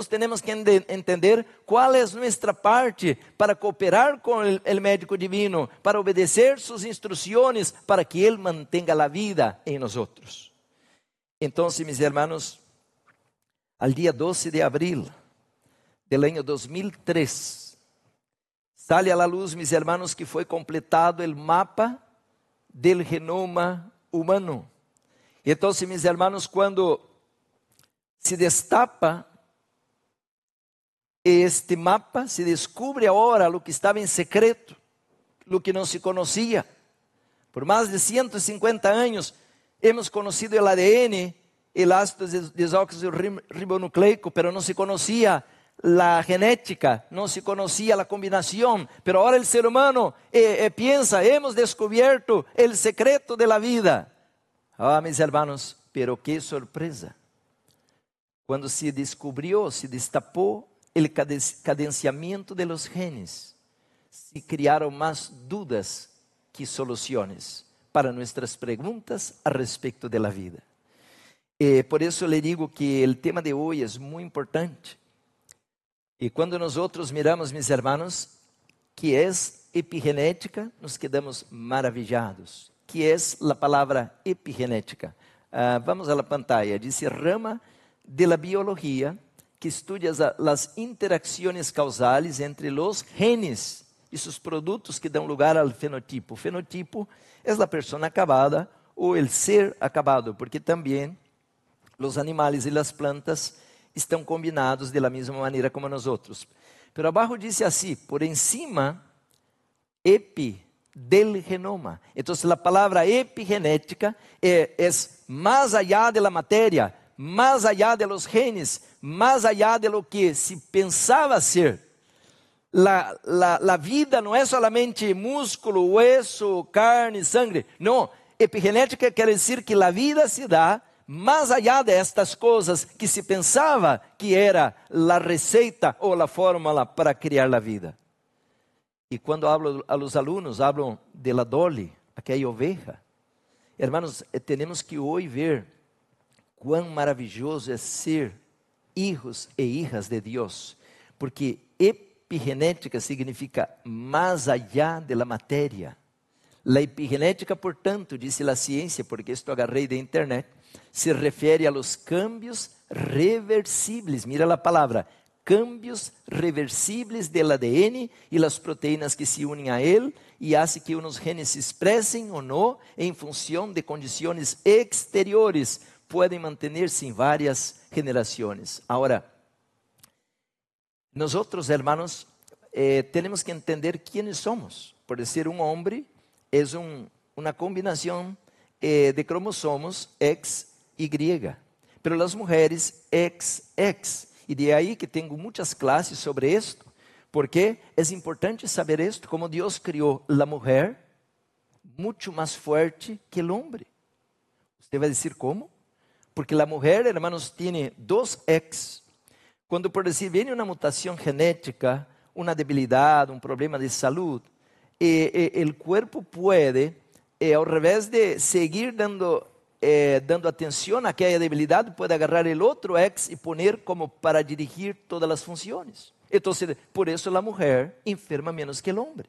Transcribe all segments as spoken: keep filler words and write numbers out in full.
nosotros tenemos que ende- entender cuál es nuestra parte para cooperar con el, el médico divino, para obedecer sus instrucciones, para que Él mantenga la vida en nosotros. Entonces, mis hermanos, al día doce de abril del año dos mil tres, sale a la luz, mis hermanos, que fue completado el mapa del genoma humano. Y entonces, mis hermanos, cuando se destapa este mapa, se descubre ahora lo que estaba en secreto, lo que no se conocía. Por más de ciento cincuenta años hemos conocido el A D N, el ácido desoxirribonucleico, pero no se conocía la genética, no se conocía la combinación. Pero ahora el ser humano eh, eh, piensa, hemos descubierto el secreto de la vida. Ah, mis hermanos, pero qué sorpresa. Cuando se descubrió, se destapó el cadenciamiento de los genes, se crearon más dudas que soluciones para nuestras preguntas a respecto de la vida. Eh, por eso le digo que el tema de hoy es muy importante. Y cuando nosotros miramos, mis hermanos, que es epigenética, nos quedamos maravillados. Que es la palabra epigenética? Uh, vamos a la pantalla. Dice rama de la biología que estudia las interacciones causales entre los genes y sus productos que dan lugar al fenotipo. Fenotipo es la persona acabada o el ser acabado, porque también los animales y las plantas estão combinados de la misma maneira como nosotros. Pero abajo dice así, por encima, epi del genoma. Entonces la palabra epigenética eh, es más allá de la materia, más allá de los genes, más allá de lo que se pensaba ser. La, la, la vida no é solamente músculo, hueso, carne, sangre. Não, epigenética quer dizer que a vida se dá más allá de estas cosas que se pensaba que era la receta o la fórmula para criar la vida. Y cuando hablo a los alumnos, hablo de la Dolly, aquella oveja. Hermanos, tenemos que hoy ver cuán maravilloso es ser hijos e hijas de Dios, porque epigenética significa más allá de la materia. La epigenética, portanto, dice la ciencia, porque esto agarrei de internet, se refere a los cambios reversibles. Mira la palabra, cambios reversibles del A D N y las proteínas que se unen a él y hace que unos genes se expresen o no en función de condiciones exteriores. Pueden mantenerse en varias generaciones. Ahora, nosotros, hermanos, eh, tenemos que entender quiénes somos. Por decir, un hombre es un, una combinación eh, de cromosomos X y, pero las mujeres X X. Y de ahí que tengo muchas clases sobre esto, porque es importante saber esto, como Dios creó la mujer mucho más fuerte que el hombre. Usted va a decir, ¿cómo? Porque la mujer, hermanos, tiene dos X. Cuando, por decir, viene una mutación genética, una debilidad, un problema de salud, eh, eh, el cuerpo puede, eh, al revés de seguir dando, eh, dando atención a aquella debilidad, puede agarrar el otro X y poner como para dirigir todas las funciones. Entonces, por eso la mujer enferma menos que el hombre.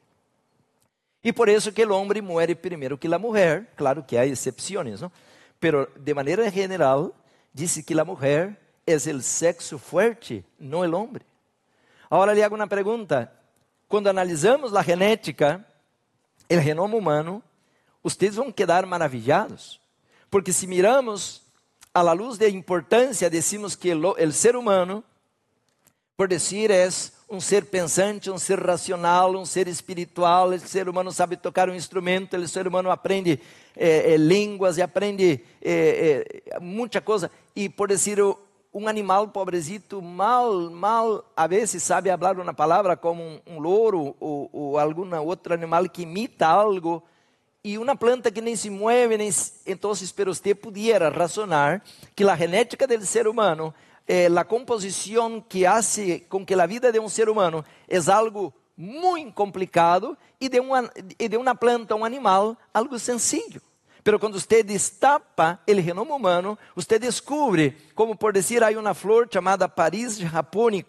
Y por eso que el hombre muere primero que la mujer. Claro que hay excepciones, ¿no? Pero de manera general, dice que la mujer es el sexo fuerte, no el hombre. Ahora le hago una pregunta. Cuando analizamos la genética, el genoma humano, ustedes vão quedar maravillados. Porque si miramos a la luz de importância, decimos que el, el ser humano, por decir, es um ser pensante, um ser racional, um ser espiritual. O ser humano sabe tocar um instrumento, o ser humano aprende eh, eh, línguas e aprende eh, eh, muita coisa. E por dizer, um animal pobrecito, mal, mal, a vezes sabe falar uma palavra como um, um louro ou, ou algum outro animal que imita algo. E uma planta que nem se mueve, nem, então, pero você pudiera razonar que a genética do ser humano, Eh, la composición que hace con que la vida de un ser humano es algo muy complicado y de una, y de una planta, un animal, algo sencillo. Pero quando você destapa o genoma humano, você descobre, como por dizer, há uma flor chamada Paris japônica,